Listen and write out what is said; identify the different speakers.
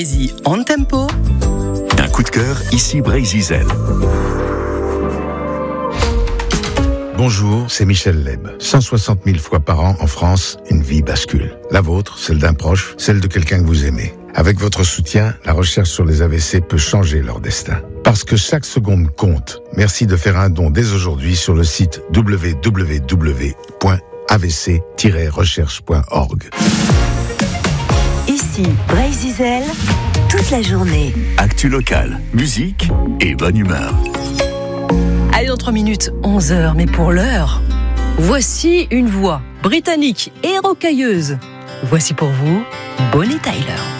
Speaker 1: Easy on tempo.
Speaker 2: Un coup de cœur, ici Bray-Zizel.
Speaker 3: Bonjour, c'est Michel Leb. 160 000 fois par an en France, une vie bascule. La vôtre, celle d'un proche, celle de quelqu'un que vous aimez. Avec votre soutien, la recherche sur les AVC peut changer leur destin. Parce que chaque seconde compte. Merci de faire un don dès aujourd'hui sur le site www.avc-recherche.org.
Speaker 4: Ici Bray-Zizel, toute la journée.
Speaker 2: Actu local, musique et bonne humeur.
Speaker 1: Allez, dans 3 minutes, 11h, mais pour l'heure, voici une voix britannique et rocailleuse. Voici pour vous Bonnie Tyler.